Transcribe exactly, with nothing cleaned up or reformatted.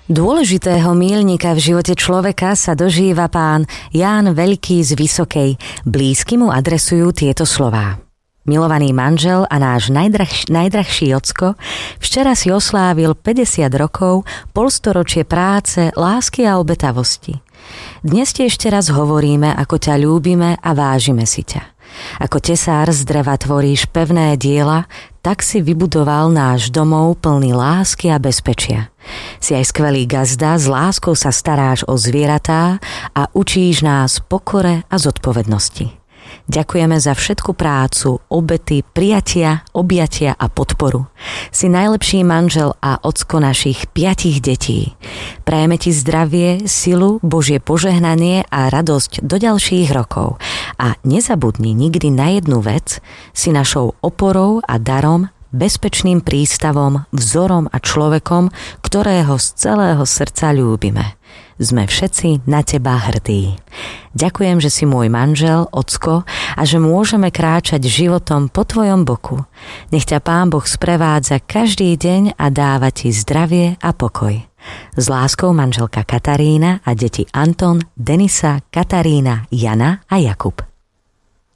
Dôležitého míľnika v živote človeka sa dožíva pán Ján Veľký z Vysokej. Blízky mu adresujú tieto slová. Milovaný manžel a náš najdrahší, najdrahší ocko včera si oslávil päťdesiat rokov, polstoročie práce, lásky a obetavosti. Dnes ti ešte raz hovoríme, ako ťa ľúbime a vážime si ťa. Ako tesár z dreva tvoríš pevné diela, tak si vybudoval náš domov plný lásky a bezpečia. Si aj skvelý gazda, s láskou sa staráš o zvieratá a učíš nás pokore a zodpovednosti. Ďakujeme za všetku prácu, obety, prijatia, objatia a podporu. Si najlepší manžel a ocko našich piatich detí. Prajeme ti zdravie, silu, Božie požehnanie a radosť do ďalších rokov. A nezabudni nikdy na jednu vec, si našou oporou a darom, bezpečným prístavom, vzorom a človekom, ktorého z celého srdca ľúbime. Sme všetci na teba hrdí. Ďakujem, že si môj manžel, ocko, a že môžeme kráčať životom po tvojom boku. Nech ťa Pán Boh sprevádza každý deň a dáva ti zdravie a pokoj. S láskou manželka Katarína a deti Anton, Denisa, Katarína, Jana a Jakub.